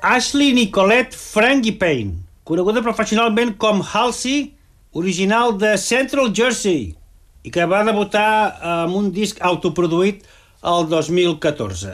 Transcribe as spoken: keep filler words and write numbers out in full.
Ashley Nicolette Frangipane, coneguda professionalment com Halsey, original de Central Jersey, i que va debutar amb un disc autoproduït el dos mil catorze.